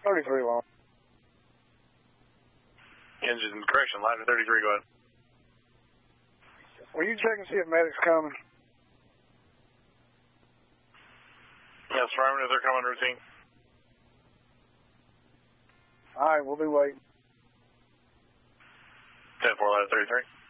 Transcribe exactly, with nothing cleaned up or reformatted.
thirty-three long. Engine correction, line to thirty-three, go ahead. Will you check and see if medic's coming? Yes, affirmative, they're coming routine. All right, we'll be waiting. ten four, line to thirty-three.